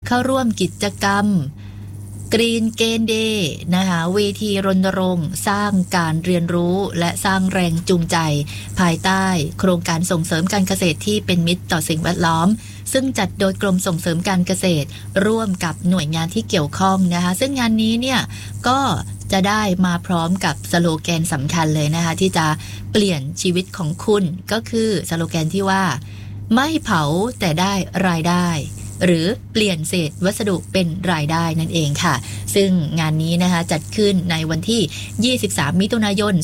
เข้าร่วมกิจกรรม Green Gain Day นะคะเวทีรณรงค์สร้างการเรียนรู้และสร้างแรงจูงใจภายใต้โครงการส่งเสริมการเกษตรที่เป็นมิตรต่อสิ่งแวดล้อมซึ่งจัดโดยกรมส่งเสริมการเกษตรร่วมกับหน่วยงานที่เกี่ยวข้องนะคะซึ่งงานนี้เนี่ยก็จะได้มาพร้อมกับสโลแกนสำคัญเลยนะคะที่จะเปลี่ยนชีวิตของคุณก็คือสโลแกนที่ว่าไม่เผาแต่ได้รายได้หรือเปลี่ยนเศษวัสดุเป็นรายได้นั่นเองค่ะซึ่งงานนี้นะคะจัดขึ้นในวันที่23มิถุนายน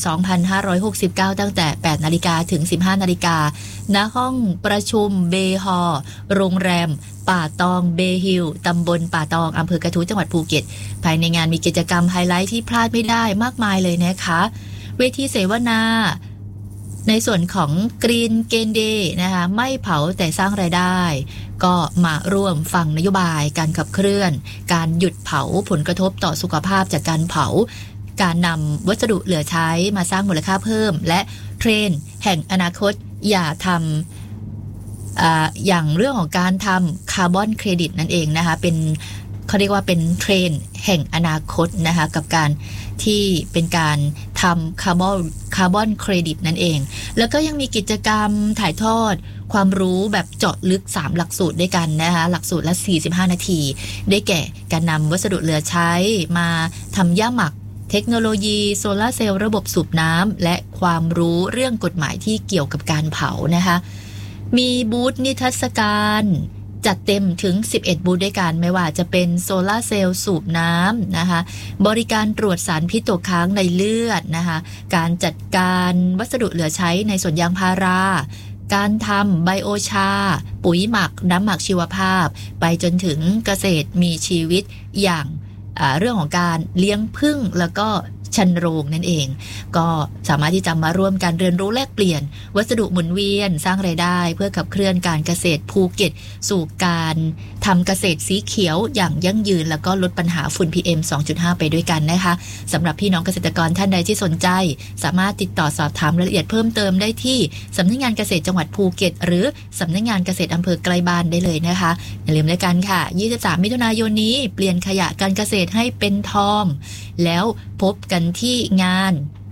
2569ตั้งแต่ 8:00 นถึง 15:00 นณห้องประชุมเบฮอโรงแรมป่าตองเบฮิลตำบลป่าตองอำเภอกระทู้จังหวัดภูเก็ตภายในงานมีกิจกรรมไฮไลท์ที่พลาดไม่ได้มากมายเลยนะคะเวทีเสวนาในส่วนของ Green Gain Day นะคะไม่เผาแต่สร้างรายได้ก็มาร่วมฟังนโยบายการขับเคลื่อนการหยุดเผาผลกระทบต่อสุขภาพจากการเผาการนำวัสดุเหลือใช้มาสร้างมูลค่าเพิ่มและเทรนด์แห่งอนาคตอย่าทำอย่างเรื่องของการทำคาร์บอนเครดิตนั่นเองนะคะเป็นเขาเรียกว่าเป็นเทรนด์แห่งอนาคตนะคะกับการที่เป็นการทำคาร์บอนเครดิตนั่นเองแล้วก็ยังมีกิจกรรมถ่ายทอดความรู้แบบเจาะลึก3หลักสูตรด้วยกันนะคะหลักสูตรละ45นาทีได้แก่การนำวัสดุเหลือใช้มาทำหญ้าหมักเทคโนโลยีโซลาร์เซลล์ระบบสูบน้ำและความรู้เรื่องกฎหมายที่เกี่ยวกับการเผานะคะมีบูธนิทรรศการจัดเต็มถึง11บูธด้วยกันไม่ว่าจะเป็นโซลาร์เซลล์สูบน้ำนะคะบริการตรวจสารพิษตกค้างในเลือดนะคะการจัดการวัสดุเหลือใช้ในสวนยางพาราการทำไบโอชาปุ๋ยหมักน้ำหมักชีวภาพไปจนถึงเกษตรมีชีวิตอย่างเรื่องของการเลี้ยงผึ้งแล้วก็ชันโรงนั่นเองก็สามารถที่จะมาร่วมการเรียนรู้แลกเปลี่ยนวัสดุหมุนเวียนสร้างรายได้เพื่อขับเคลื่อนการเกษตรภูเก็ตสู่การทำเกษตรสีเขียวอย่างยั่งยืนแล้วก็ลดปัญหาฝุ่น PM 2.5 ไปด้วยกันนะคะสำหรับพี่น้องเกษตรกรท่านใดที่สนใจสามารถติดต่อสอบถามรายละเอียดเพิ่มเติมได้ที่สำนักงานเกษตรจังหวัดภูเก็ตหรือสำนักงานเกษตรอำเภอใกล้บ้านได้เลยนะคะอย่าลืมด้วยกันค่ะ23มิถุนายนนี้เปลี่ยนขยะการเกษตรให้เป็นทองแล้วพบกันที่งาน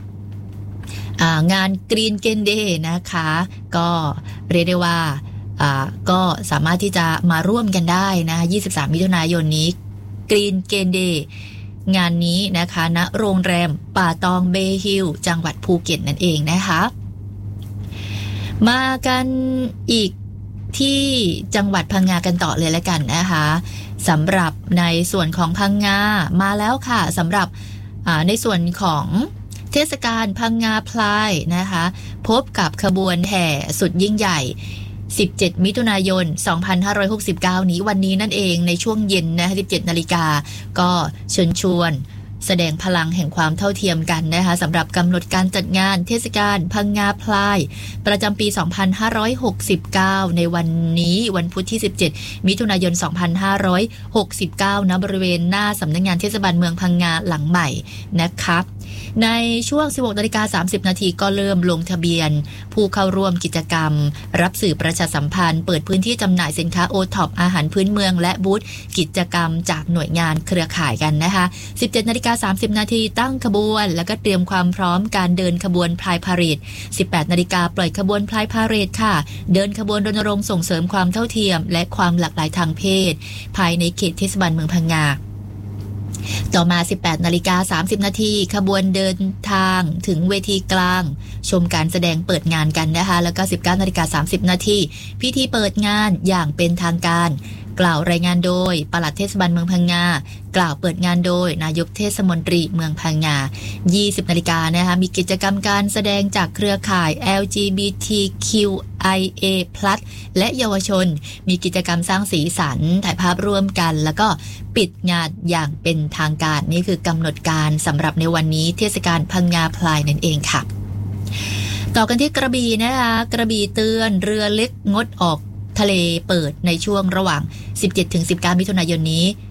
Green Gain Day นะคะก็เรียกได้ว่าก็สามารถที่จะมาร่วมกันได้นะ23มิถุนายนนี้ Green Gain Day งานนี้นะคะณโรงแรมป่าตองเบฮิลจังหวัดภูเก็ตนั่นเองนะคะมากันอีกที่จังหวัดพังงากันต่อเลยแล้วกันนะคะสำหรับในส่วนของพังงามาแล้วค่ะสำหรับในส่วนของเทศกาลพังงาพลายนะคะพบกับขบวนแห่สุดยิ่งใหญ่17มิถุนายน2569นี้วันนี้นั่นเองในช่วงเย็นนะ 17 นาฬิกาก็เชิญชวนแสดงพลังแห่งความเท่าเทียมกันนะคะสำหรับกำหนดการจัดงานเทศกาลพังงาพลายประจำปี 2569 ในวันนี้วันพุธที่ 17 มิถุนายน 2569 ณ บริเวณหน้าสำนักงานเทศบาลเมืองพังงาหลังใหม่นะคะในช่วง 16:30 นาทีก็เริ่มลงทะเบียนผู้เข้าร่วมกิจกรรมรับสื่อประชาสัมพันธ์เปิดพื้นที่จำหน่ายสินค้าโอท็อปอาหารพื้นเมืองและบูธกิจกรรมจากหน่วยงานเครือข่ายกันนะคะ 17:30 นาทีตั้งขบวนแล้วก็เตรียมความพร้อมการเดินขบวนพลายพาเหรด 18 นาฬิกาปล่อยขบวนพลายพาเหรดค่ะเดินขบวนรณรงค์ส่งเสริมความเท่าเทียมและความหลากหลายทางเพศภายในเขตเทศบาลเมืองพังงาต่อมา 18:30 นาทีขบวนเดินทางถึงเวทีกลางชมการแสดงเปิดงานกันนะคะแล้วก็ 19:30 นาทีพิธีเปิดงานอย่างเป็นทางการกล่าวรายงานโดยปลัดเทศบาลเมืองพังงากล่าวเปิดงานโดยนายกเทศมนตรีเมืองพังงา 20 นาฬิกานะคะมีกิจกรรมการแสดงจากเครือข่าย LGBTQIA+ และเยาวชนมีกิจกรรมสร้างสีสันถ่ายภาพร่วมกันแล้วก็ปิดงานอย่างเป็นทางการนี่คือกำหนดการสำหรับในวันนี้เทศกาลพังงาพลายนั่นเองค่ะต่อกันที่กระบี่นะคะกระบี่เตือนเรือเล็กงดออกทะเลเปิดในช่วงระหว่าง 17-19 มิถุนายนนี้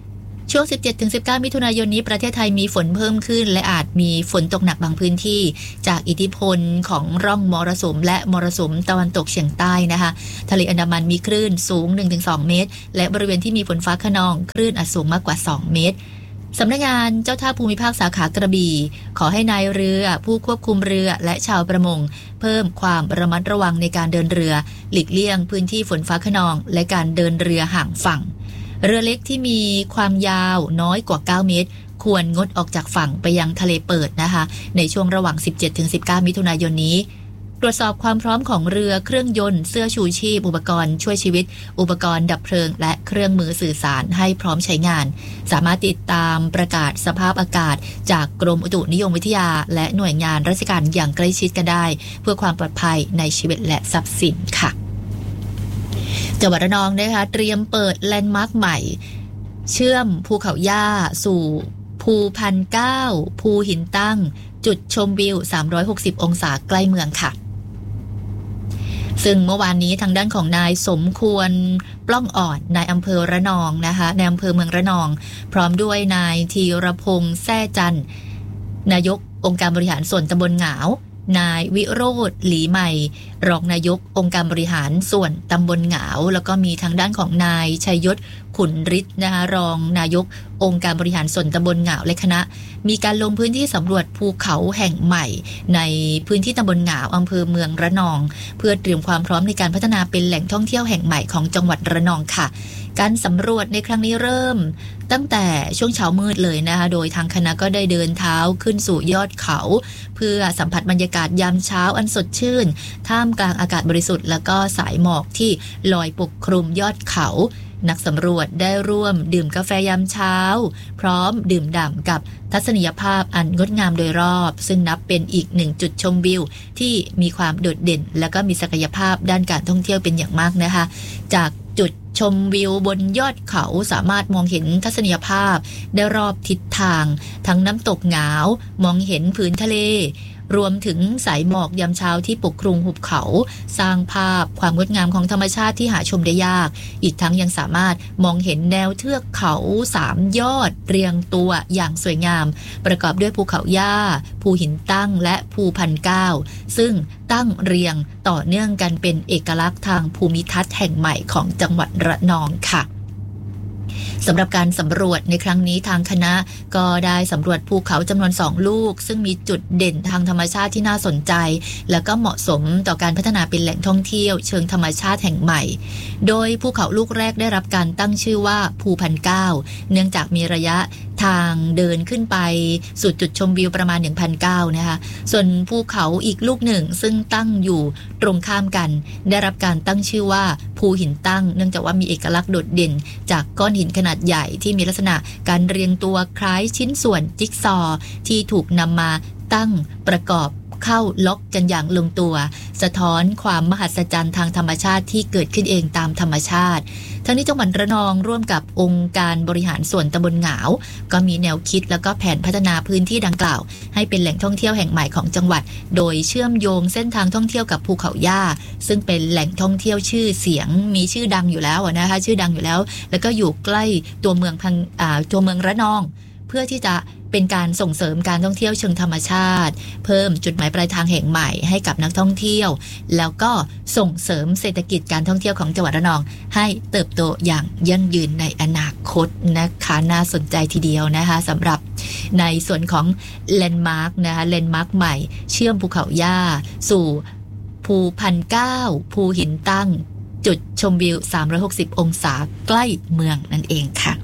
ช่วง 17-19 มิถุนายนนี้ประเทศไทยมีฝนเพิ่มขึ้นและอาจมีฝนตกหนักบางพื้นที่จากอิทธิพลของร่องมรสุมและมรสุมตะวันตกเฉียงใต้นะคะทะเลอันดามันมีคลื่นสูง 1-2 เมตรและบริเวณที่มีฝนฟ้าคะนองคลื่นอาจสูงมากกว่า2เมตรสำนักงานเจ้าท่าภูมิภาคสาขากระบี่ขอให้นายเรือผู้ควบคุมเรือและชาวประมงเพิ่มความระมัดระวังในการเดินเรือหลีกเลี่ยงพื้นที่ฝนฟ้าคะนองและการเดินเรือห่างฝั่งเรือเล็กที่มีความยาวน้อยกว่า9เมตรควรงดออกจากฝั่งไปยังทะเลเปิดนะคะในช่วงระหว่าง 17-19 มิถุนายนนี้ตรวจสอบความพร้อมของเรือเครื่องยนต์เสื้อชูชีพอุปกรณ์ช่วยชีวิตอุปกรณ์ดับเพลิงและเครื่องมือสื่อสารให้พร้อมใช้งานสามารถติดตามประกาศสภาพอากาศจากกรมอุตุนิยมวิทยาและหน่วยงานราชการอย่างใกล้ชิดกันได้เพื่อความปลอดภัยในชีวิตและทรัพย์สินค่ะจังหวัดระนองนะคะเตรียมเปิดแลนด์มาร์คใหม่เชื่อมภูเขาย่าสู่ภูพันเก้าภูหินตั้งจุดชมวิว360องศาใกล้เมืองค่ะซึ่งเมื่อวานนี้ทางด้านของนายสมควรปล้องอ่อนนายอำเภอระนองนะคะในอำเภอเมืองระนองพร้อมด้วยนายธีรพงษ์แซ่จันนายกองค์การบริหารส่วนตำบลหงาวนายวิโรจน์หลีใหม่รองนายกองค์การบริหารส่วนตำบลหงาวแล้วก็มีทางด้านของนายชัยยศขุนฤทธิ์นะคะรองนายกองค์การบริหารส่วนตำบลหงาวและคณะมีการลงพื้นที่สำรวจภูเขาแห่งใหม่ในพื้นที่ตำบลหงาวอำเภอเมืองระนองเพื่อเตรียมความพร้อมในการพัฒนาเป็นแหล่งท่องเที่ยวแห่งใหม่ของจังหวัดระนองค่ะการสำรวจในครั้งนี้เริ่มตั้งแต่ช่วงเช้ามืดเลยนะคะโดยทางคณะก็ได้เดินเท้าขึ้นสู่ยอดเขาเพื่อสัมผัสบรรยากาศยามเช้าอันสดชื่นท่ามกลางอากาศบริสุทธิ์แล้วก็สายหมอกที่ลอยปกคลุมยอดเขานักสำรวจได้ร่วมดื่มกาแฟยามเช้าพร้อมดื่มด่ำกับทัศนียภาพอันงดงามโดยรอบซึ่งนับเป็นอีกหนึ่งจุดชมวิวที่มีความโดดเด่นและก็มีศักยภาพด้านการท่องเที่ยวเป็นอย่างมากนะคะจากจุดชมวิวบนยอดเขาสามารถมองเห็นทัศนียภาพได้รอบทิศทางทั้งน้ำตกหงาวมองเห็นผืนทะเลรวมถึงสายหมอกยามเช้าที่ปกคลุมหุบเขาสร้างภาพความงดงามของธรรมชาติที่หาชมได้ยากอีกทั้งยังสามารถมองเห็นแนวเทือกเขา3ยอดเรียงตัวอย่างสวยงามประกอบด้วยภูเขาย่าภูหินตั้งและภูพันเก้าซึ่งตั้งเรียงต่อเนื่องกันเป็นเอกลักษณ์ทางภูมิทัศน์แห่งใหม่ของจังหวัดระนองค่ะสำหรับการสำรวจในครั้งนี้ทางคณะก็ได้สำรวจภูเขาจำนวน2ลูกซึ่งมีจุดเด่นทางธรรมชาติที่น่าสนใจและก็เหมาะสมต่อการพัฒนาเป็นแหล่งท่องเที่ยวเชิงธรรมชาติแห่งใหม่โดยภูเขาลูกแรกได้รับการตั้งชื่อว่าภูพันเก้าเนื่องจากมีระยะทางเดินขึ้นไปสู่จุดชมวิวประมาณ 1,900 นะคะส่วนภูเขาอีกลูกหนึ่งซึ่งตั้งอยู่ตรงข้ามกันได้รับการตั้งชื่อว่าภูหินตั้งเนื่องจากว่ามีเอกลักษณ์โดดเด่นจากก้อนหินขนาดใหญ่ที่มีลักษณะการเรียงตัวคล้ายชิ้นส่วนจิ๊กซอว์ที่ถูกนำมาตั้งประกอบเข้าล็อกกันอย่างลงตัวสะท้อนความมหัศจรรย์ทางธรรมชาติที่เกิดขึ้นเองตามธรรมชาติทั้งนี้จังหวัดระนองร่วมกับองค์การบริหารส่วนตำบลหงาวก็มีแนวคิดแล้วก็แผนพัฒนาพื้นที่ดังกล่าวให้เป็นแหล่งท่องเที่ยวแห่งใหม่ของจังหวัดโดยเชื่อมโยงเส้นทางท่องเที่ยวกับภูเขาย่าซึ่งเป็นแหล่งท่องเที่ยวชื่อเสียงมีชื่อดังอยู่แล้วนะคะชื่อดังอยู่แล้วแล้วก็อยู่ใกล้ตัวเมืองระนองเพื่อที่จะเป็นการส่งเสริมการท่องเที่ยวเชิงธรรมชาติเพิ่มจุดหมายปลายทางแห่งใหม่ให้กับนักท่องเที่ยวแล้วก็ส่งเสริมเศรษฐกิจการท่องเที่ยวของจังหวัดระนองให้เติบโตอย่างยั่งยืนในอนาคตนะคะน่าสนใจทีเดียวนะคะสำหรับในส่วนของแลนด์มาร์คนะคะแลนด์มาร์คใหม่เชื่อมภูเขาย่าสู่ภูพันเก้าภูหินตั้งจุดชมวิว360องศาใกล้เมืองนั่นเองค่ะ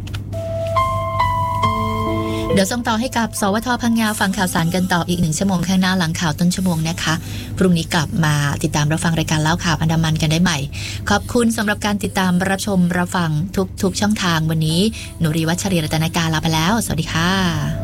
เดี๋ยวส่งต่อให้กับสวท.พังงาฟังข่าวสารกันต่ออีก1ชั่วโมงข้างหน้าหลังข่าวต้นชั่วโมงนะคะพรุ่งนี้กลับมาติดตามรับฟังรายการเล่าข่าวอันดามันกันได้ใหม่ขอบคุณสำหรับการติดตามรับชมรับฟังทุกช่องทางวันนี้หนูรีวัชรีรัตนการลาไปแล้วสวัสดีค่ะ